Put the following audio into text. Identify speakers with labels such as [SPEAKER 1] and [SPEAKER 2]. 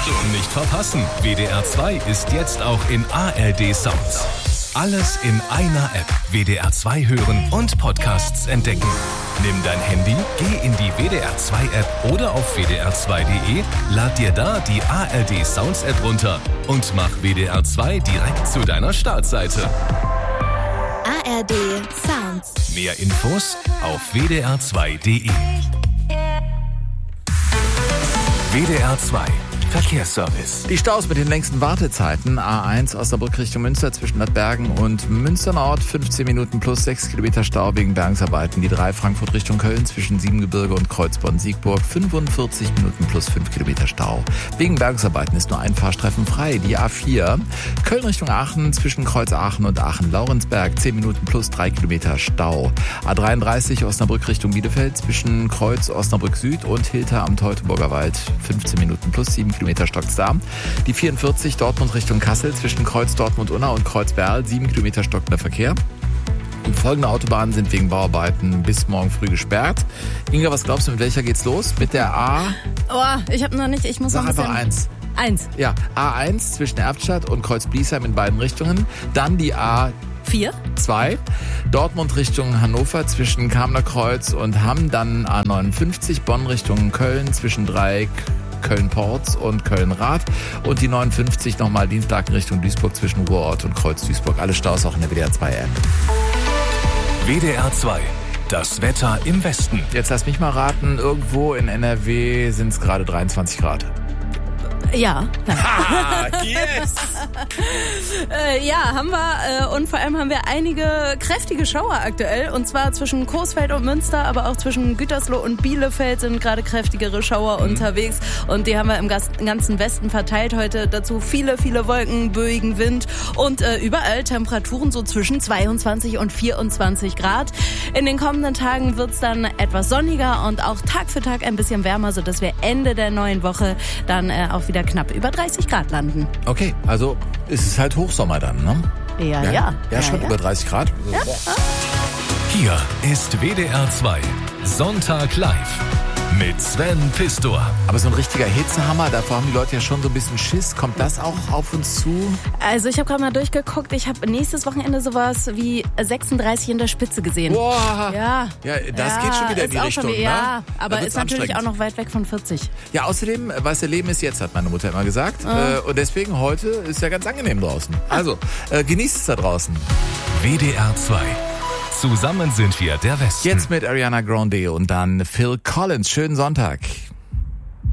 [SPEAKER 1] Achtung, nicht verpassen. WDR 2 ist jetzt auch in ARD Sounds. Alles in einer App. WDR 2 hören und Podcasts entdecken. Nimm dein Handy, geh in die WDR 2 App oder auf wdr2.de, lad dir da die ARD Sounds App runter und mach WDR 2 direkt zu deiner Startseite.
[SPEAKER 2] ARD Sounds.
[SPEAKER 1] Mehr Infos auf wdr2.de. WDR 2 Verkehrsservice.
[SPEAKER 3] Die Staus mit den längsten Wartezeiten. A1 Osnabrück Richtung Münster zwischen Bad Bergen und Münster Nord. 15 Minuten plus 6 Kilometer Stau wegen Bergungsarbeiten. Die 3 Frankfurt Richtung Köln zwischen Siebengebirge und Kreuzborn-Siegburg. 45 Minuten plus 5 Kilometer Stau. Wegen Bergungsarbeiten ist nur ein Fahrstreifen frei. Die A4 Köln Richtung Aachen zwischen Kreuz Aachen und Aachen-Laurensberg. 10 Minuten plus 3 Kilometer Stau. A33 Osnabrück Richtung Bielefeld zwischen Kreuz Osnabrück Süd und Hilter am Teutoburger Wald. 15 Minuten plus 7 Kilometer stockt's da. Die 44 Dortmund Richtung Kassel zwischen Kreuz Dortmund-Unna und Kreuz Werl. 7 Kilometer stockender Verkehr. Und folgende Autobahnen sind wegen Bauarbeiten bis morgen früh gesperrt. Inga, was glaubst du, mit welcher geht's los? Mit der A?
[SPEAKER 2] Oh, ich habe noch nicht, ich muss
[SPEAKER 3] Sag
[SPEAKER 2] noch ein bisschen...
[SPEAKER 3] einfach 1. Ja, A1 zwischen Erftstadt und Kreuz-Bliesheim in beiden Richtungen. Dann die A4. 2. Dortmund Richtung Hannover zwischen Kamener Kreuz und Hamm. Dann A59 Bonn Richtung Köln zwischen Dreieck, Köln-Porz und Köln-Rath und die 59 nochmal Dienstlaken Richtung Duisburg zwischen Ruhrort und Kreuz-Duisburg. Alle Staus auch in der WDR 2 App.
[SPEAKER 1] WDR 2, das Wetter im Westen.
[SPEAKER 3] Jetzt lass mich mal raten, irgendwo in NRW sind es gerade 23 Grad.
[SPEAKER 2] Ja.
[SPEAKER 3] Ha, yes!
[SPEAKER 2] Ja, haben wir. Und vor allem haben wir einige kräftige Schauer aktuell. Und zwar zwischen Coesfeld und Münster, aber auch zwischen Gütersloh und Bielefeld sind gerade kräftigere Schauer unterwegs. Und die haben wir im ganzen Westen verteilt heute. Dazu viele, viele Wolken, böigen Wind und überall Temperaturen so zwischen 22 und 24 Grad. In den kommenden Tagen wird's dann etwas sonniger und auch Tag für Tag ein bisschen wärmer, sodass wir Ende der neuen Woche dann auch wieder knapp über 30 Grad landen.
[SPEAKER 3] Okay, also ist es halt Hochsommer dann, ne?
[SPEAKER 2] Ja,
[SPEAKER 3] schon über 30 Grad.
[SPEAKER 2] Ja.
[SPEAKER 1] Hier ist WDR 2 Sonntag live mit Sven Pistor.
[SPEAKER 3] Aber so ein richtiger Hitzehammer, davor haben die Leute ja schon so ein bisschen Schiss. Kommt das auch auf uns zu?
[SPEAKER 2] Also ich habe gerade mal durchgeguckt. Ich habe nächstes Wochenende sowas wie 36 in der Spitze gesehen.
[SPEAKER 3] Boah.
[SPEAKER 2] Ja.
[SPEAKER 3] Ja, das geht schon wieder in die Richtung, ne?
[SPEAKER 2] Ja, aber ist natürlich
[SPEAKER 3] anstrengend.
[SPEAKER 2] auch noch weit weg von 40.
[SPEAKER 3] Ja, außerdem, weißt du, Leben ist jetzt, hat meine Mutter immer gesagt. Und deswegen heute ist ja ganz angenehm draußen. Also, genießt es da draußen.
[SPEAKER 1] WDR 2. Zusammen sind wir der Westen.
[SPEAKER 3] Jetzt mit Ariana Grande und dann Phil Collins. Schönen Sonntag.